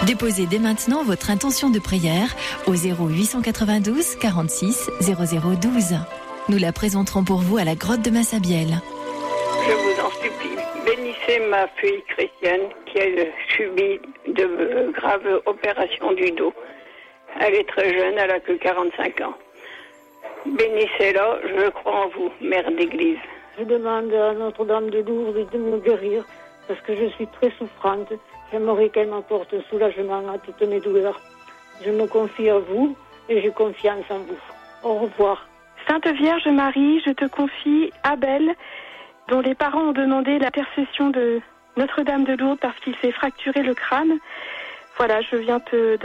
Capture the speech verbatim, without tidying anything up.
Déposez dès maintenant votre intention de prière au zéro huit cent quatre-vingt-douze quarante-six zéro zéro douze. Nous la présenterons pour vous à la grotte de Massabielle. Je vous en supplie, bénissez ma fille chrétienne qui a subi de graves opérations du dos. Elle est très jeune, elle a que quarante-cinq ans. Bénissez-la, je crois en vous, mère d'église. Je demande à Notre-Dame de Lourdes de me guérir parce que je suis très souffrante. J'aimerais qu'elle m'apporte soulagement à toutes mes douleurs. Je me confie à vous et j'ai confiance en vous. Au revoir. Sainte Vierge Marie, je te confie Abel, dont les parents ont demandé l'intercession de Notre-Dame de Lourdes parce qu'il s'est fracturé le crâne. Voilà, je viens te